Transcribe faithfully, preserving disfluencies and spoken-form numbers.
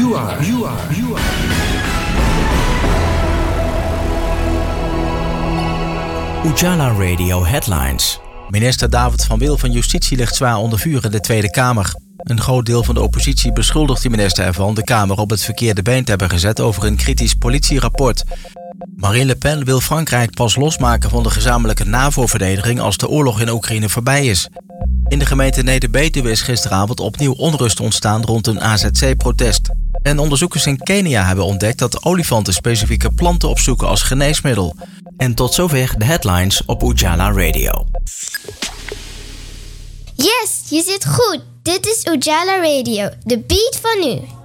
You are, you are, you are. Ujala Radio Headlines. Minister David van Wil van Justitie ligt zwaar onder vuur in de Tweede Kamer. Een groot deel van de oppositie beschuldigt de minister ervan de Kamer op het verkeerde been te hebben gezet over een kritisch politierapport. Marine Le Pen wil Frankrijk pas losmaken van de gezamenlijke NAVO-verdediging als de oorlog in Oekraïne voorbij is. In de gemeente Neder-Betuwe is gisteravond opnieuw onrust ontstaan rond een A Z C-protest. En onderzoekers in Kenia hebben ontdekt dat olifanten specifieke planten opzoeken als geneesmiddel. En tot zover de headlines op Ujala Radio. Yes, je zit goed. Dit is Ujala Radio, de beat van nu.